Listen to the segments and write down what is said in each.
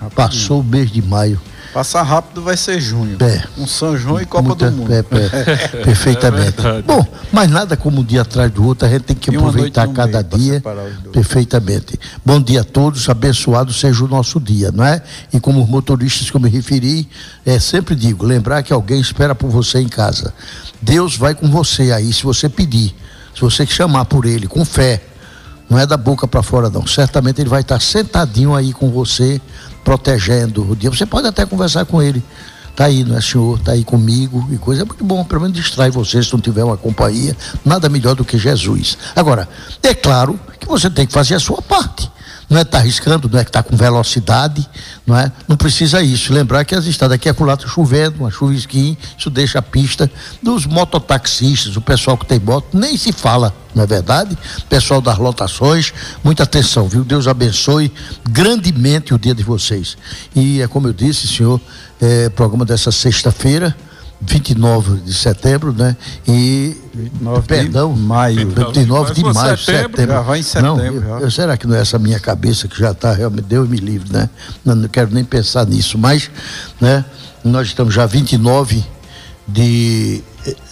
Passou o mês de maio. Passar rápido vai ser junho. Um São João e Copa do Mundo. Perfeitamente. Bom, mas nada como um dia atrás do outro, a gente tem que aproveitar cada dia. Perfeitamente. Bom dia a todos, abençoado seja o nosso dia, não é? E como os motoristas que eu me referi, sempre digo, lembrar que alguém espera por você em casa. Deus vai com você aí, se você pedir, se você chamar por ele, com fé. Não é da boca para fora não, certamente ele vai estar sentadinho aí com você, protegendo o dia. Você pode até conversar com ele, tá aí, não é, senhor, tá aí comigo e coisa, é muito bom, pelo menos distrai você se não tiver uma companhia, nada melhor do que Jesus. Agora, é claro que você tem que fazer a sua parte, não é estar arriscando, não é que está com velocidade, não é? Não precisa isso, lembrar que as estradas aqui acolá está chovendo, uma chuvisquinha, isso deixa a pista dos mototaxistas, o pessoal que tem moto, nem se fala, não é verdade? Pessoal das lotações, muita atenção, viu? Deus abençoe grandemente o dia de vocês. E é como eu disse, senhor, programa dessa sexta-feira, 29 de setembro, né? E 29 de maio. 29 de maio, setembro. Já vai em setembro. Não, será que não é essa minha cabeça que já está realmente, Deus me livre, né? Não quero nem pensar nisso, mas, né? Nós estamos já 29 de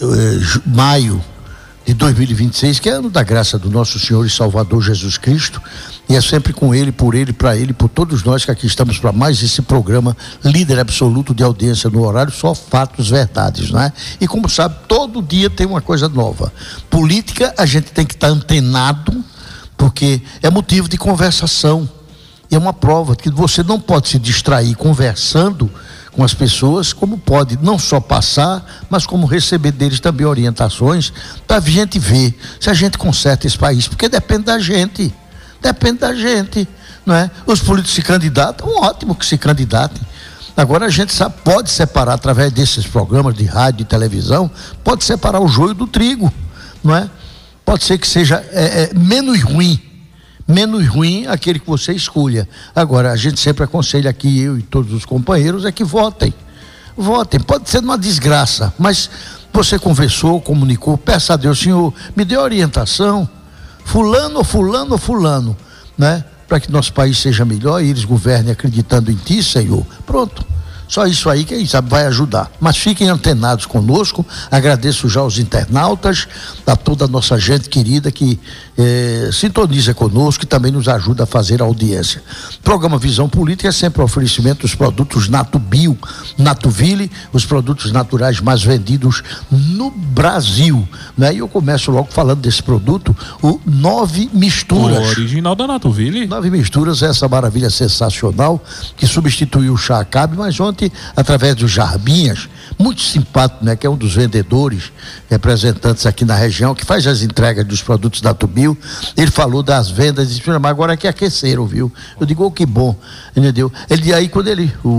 maio de 2026, que é ano da graça do nosso Senhor e Salvador Jesus Cristo, e é sempre com Ele, por Ele, para Ele, por todos nós que aqui estamos para mais esse programa líder absoluto de audiência no horário, só fatos, verdades, não é? E como sabe, todo dia tem uma coisa nova. Política, a gente tem que estar antenado, porque é motivo de conversação, e é uma prova que você não pode se distrair conversando com as pessoas, como pode não só passar, mas como receber deles também orientações, para a gente ver se a gente conserta esse país, porque depende da gente, não é? Os políticos se candidatam, ótimo que se candidatem. Agora a gente sabe, pode separar através desses programas de rádio e televisão, pode separar o joio do trigo, não é? Pode ser que seja menos ruim aquele que você escolha. Agora, a gente sempre aconselha aqui, eu e todos os companheiros, é que votem, pode ser uma desgraça, mas você conversou, comunicou, peça a Deus, Senhor, me dê orientação, fulano, né? Para que nosso país seja melhor e eles governem acreditando em Ti, Senhor. Pronto. Só isso aí, quem sabe, vai ajudar. Mas fiquem antenados conosco. Agradeço já aos internautas, a toda a nossa gente querida que sintoniza conosco e também nos ajuda a fazer a audiência. Programa Visão Política é sempre um oferecimento dos produtos Natubio, Natuville, os produtos naturais mais vendidos no Brasil, né? E eu começo logo falando desse produto, o 9 Misturas. O original da Natuville. 9 Misturas, essa maravilha sensacional que substituiu o chá Acabe, mas ontem, através do Jarbinhas, muito simpático, né? Que é um dos vendedores, representantes aqui na região, que faz as entregas dos produtos da Natubio, ele falou das vendas, disse, mas agora é que aqueceram, viu? Eu digo, que bom, entendeu? Ele, aí quando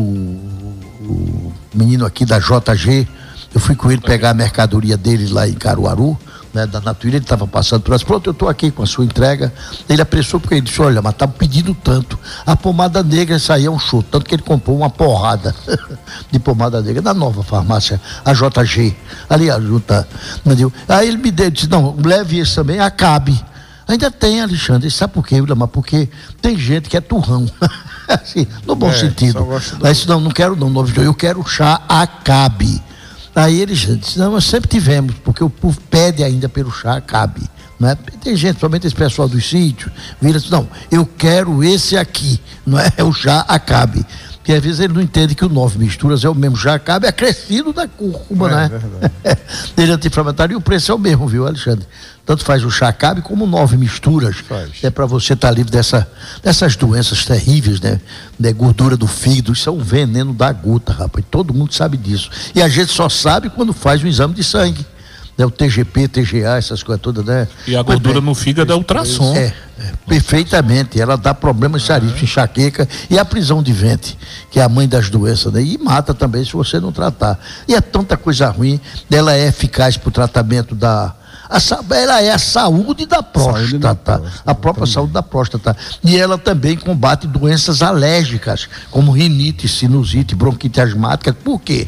o menino aqui da JG, eu fui com ele pegar a mercadoria dele lá em Caruaru, né, da Natuville, ele estava passando por as, pronto, eu estou aqui com a sua entrega. Ele apressou porque ele disse, olha, mas estava pedindo tanto, a pomada negra saía um show, tanto que ele comprou uma porrada de pomada negra da nova farmácia, a JG, ali a junta, entendeu? Aí ele me disse, não, leve esse também, Acabe. Ainda tem, Alexandre, sabe por quê, Willamar? Porque tem gente que é turrão, assim, no bom sentido. Mas não quero não, eu quero chá Acabe. Aí eles disseram, não, nós sempre tivemos, porque o povo pede ainda pelo chá Acabe, não é? Tem gente, somente esse pessoal dos sítios, vira assim, não, eu quero esse aqui, não é? É o chá Acabe. Porque às vezes ele não entende que o 9 Misturas é o mesmo chá Acabe, é crescido da cúrcuma, né? Ele é anti-inflamatório e o preço é o mesmo, viu, Alexandre? Tanto faz o chá Acabe como 9 Misturas. É para você estar livre dessas doenças terríveis, né? Gordura do fígado, isso é um veneno da gota, rapaz. Todo mundo sabe disso. E a gente só sabe quando faz o exame de sangue. Né? O TGP, TGA, essas coisas todas, né? E a gordura no fígado é ultrassom. Perfeitamente. Ela dá problemas seríssimos, enxaqueca e a prisão de ventre, que é a mãe das doenças, né? E mata também se você não tratar. E é tanta coisa ruim, ela é eficaz para o tratamento ela é a saúde da próstata, a própria saúde da próstata. E ela também combate doenças alérgicas, como rinite, sinusite, bronquite asmática. Por quê?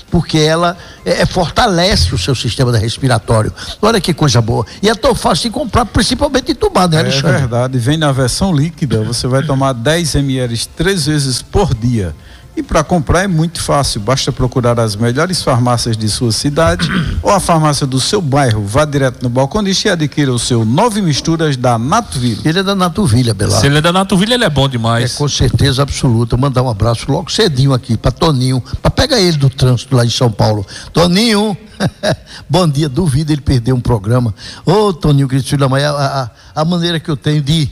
porque ela fortalece o seu sistema respiratório. Olha que coisa boa. E é tão fácil de comprar, principalmente entubado, né, Alexandre? É verdade, vem na versão líquida, você vai tomar 10 ml 3 vezes por dia. E para comprar é muito fácil, basta procurar as melhores farmácias de sua cidade ou a farmácia do seu bairro. Vá direto no balconista e adquira o seu 9 misturas da Natuville. Ele é da Natuville, Abelardo. Se ele é da Natuville, ele é bom demais. Com certeza absoluta. Mandar um abraço logo cedinho aqui para Toninho, para pegar ele do trânsito lá em São Paulo. Toninho, bom dia. Duvido ele perder um programa. Ô, Toninho, querido filho da mãe, a maneira que eu tenho de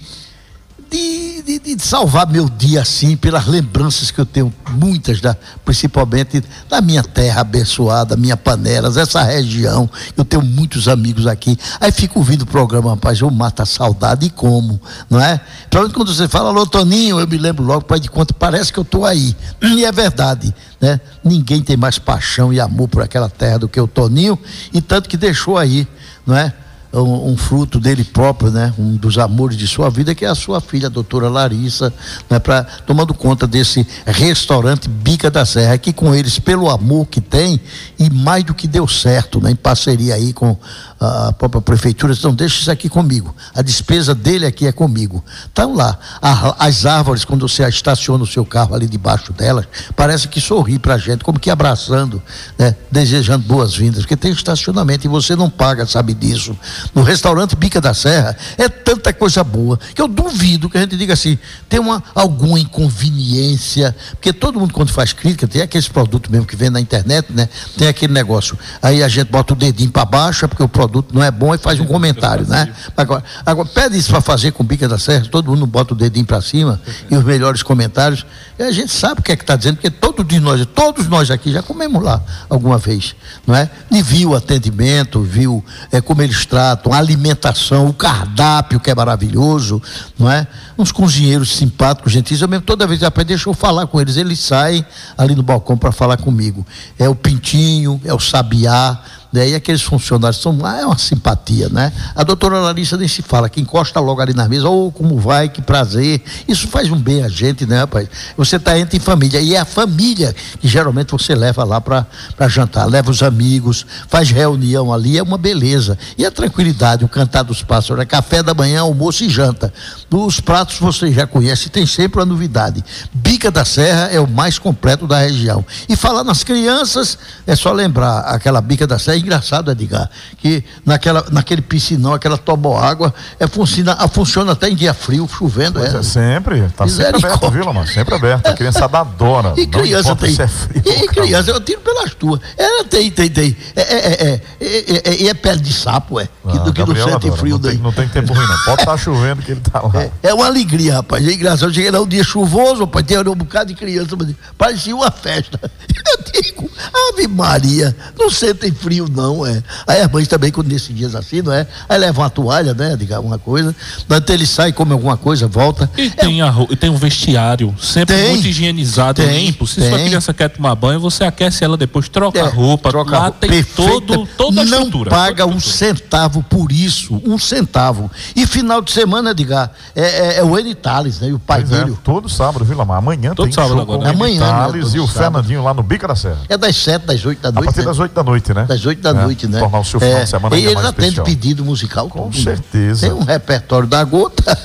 salvar meu dia assim, pelas lembranças que eu tenho, muitas, principalmente da minha terra abençoada, minha Panelas, essa região, eu tenho muitos amigos aqui, aí fico ouvindo o programa, rapaz, eu mato a saudade, e como, não é? Principalmente quando você fala, alô Toninho, eu me lembro logo, pai de conta, parece que eu estou aí, e é verdade, né? Ninguém tem mais paixão e amor por aquela terra do que o Toninho, e tanto que deixou aí, não é? Um fruto dele próprio, né? Um dos amores de sua vida, que é a sua filha, a doutora Larissa, né? Tomando conta desse restaurante Bica da Serra, que com eles, pelo amor que tem, e mais do que deu certo, né? Em parceria aí com a própria prefeitura, então deixa isso aqui comigo, a despesa dele aqui é comigo. Então lá, as árvores, quando você estaciona o seu carro ali debaixo delas, parece que sorri pra gente, como que abraçando, né? Desejando boas-vindas, porque tem estacionamento e você não paga, sabe disso. No restaurante Bica da Serra é tanta coisa boa que eu duvido que a gente diga assim, tem alguma inconveniência, porque todo mundo quando faz crítica, tem aqueles produtos mesmo que vem na internet, né? Tem aquele negócio, aí a gente bota o dedinho para baixo, é porque o produto não é bom e faz um comentário, né? Agora pede isso para fazer com Bica da Serra, todo mundo bota o dedinho para cima e os melhores comentários, e a gente sabe o que é que está dizendo, porque todos nós aqui já comemos lá alguma vez, não é? E viu o atendimento, viu como eles tratam, a alimentação, o cardápio que é maravilhoso, não é? Uns cozinheiros simpáticos, gentis, eu mesmo toda vez deixa eu falar com eles saem ali no balcão para falar comigo, é o Pintinho, é o Sabiá, né? E aqueles funcionários são é uma simpatia, né? A doutora Larissa nem se fala, que encosta logo ali na mesa, como vai, que prazer, isso faz um bem a gente, né, rapaz? Você está entre família, e é a família que geralmente você leva lá para jantar, leva os amigos, faz reunião ali, é uma beleza, e a tranquilidade, o cantar dos pássaros, café da manhã, almoço e janta, os pratos você já conhece, tem sempre uma novidade. Bica da Serra é o mais completo da região, e falar nas crianças, é só lembrar aquela Bica da Serra. É engraçado, Edgar, que naquele piscinão, aquela toboágua, funciona até em dia frio, chovendo. Sempre, está sempre aberto, viu, Lamar? Sempre aberto, a criançada adora. E criança tem. E criança, eu tiro pelas tuas. Tem. E é pele de sapo, que não sente frio daí. Não tem tempo ruim, não. Pode estar chovendo que ele está lá. É uma alegria, rapaz. É engraçado. Eu cheguei lá um dia chuvoso, rapaz, tem um bocado de criança, parecia uma festa. Eu digo, Ave Maria, não sentem frio, não, Aí as mães também, quando nesses dias assim, não é? Aí levam uma toalha, né? Diga alguma coisa. Então ele sai, come alguma coisa, volta. E tem um vestiário, sempre muito higienizado, limpo. Se sua criança quer tomar banho, você aquece ela depois, troca a roupa. Lá tem toda a estrutura. Não paga um centavo por isso, um centavo. E final de semana, Edgar, é o Eni Tales, né? E o pai dele. Todo sábado, viu, Lamar? Amanhã todo tem sábado show agora, com o Eni Tales e o Fernandinho lá no Bica da Serra. É das 7, das 8 da noite. A partir das 8 da noite, né? Das 8 da noite, né? Tornar o seu final de semana ainda mais especial. Eles atendem pedido musical. Com certeza. Tem um repertório da gota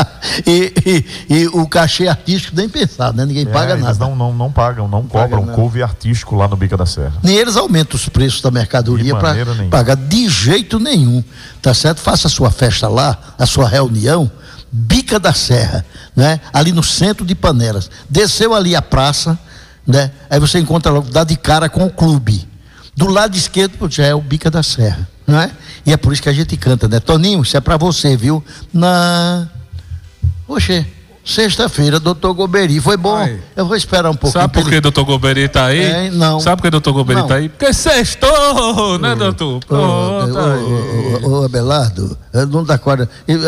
e o cachê artístico nem pensar, né? Ninguém paga nada. Eles não pagam, não cobram couve artístico lá no Bica da Serra. Nem eles aumentam os preços da mercadoria para pagar de jeito nenhum, tá certo? Faça a sua festa lá, a sua reunião, Bica da Serra, né? Ali no centro de Panelas. Desceu ali a praça, né? Aí você encontra logo, dá de cara com o clube. Do lado esquerdo já é o Bica da Serra, não é? E é por isso que a gente canta, né? Toninho, isso é pra você, viu? Oxê, sexta-feira, doutor Goberi, foi bom. Ai. Eu vou esperar um pouquinho. Sabe por que doutor Goberi tá aí? Não. Sabe por que doutor Goberi tá aí? Porque sextou, né, doutor? Ô, Abelardo, não dá corda.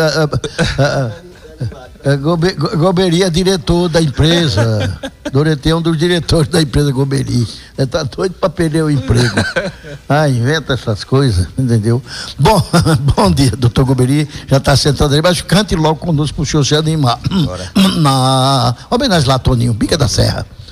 Goberi é diretor da empresa. Doroteu é um dos diretores da empresa Goberi. Ele tá doido para perder o emprego. Inventa essas coisas, entendeu? Bom dia, doutor Goberi. Já está sentado aí, mas cante logo conosco para o senhor se animar. Na homenagem lá, Toninho, Bica da Serra.